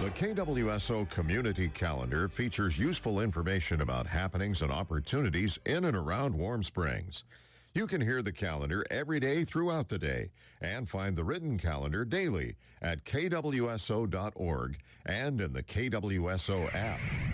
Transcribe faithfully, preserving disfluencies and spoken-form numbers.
The K W S O Community Calendar features useful information about happenings and opportunities in and around Warm Springs. You can hear the calendar every day throughout the day and find the written calendar daily at K W S O dot org and in the K W S O app.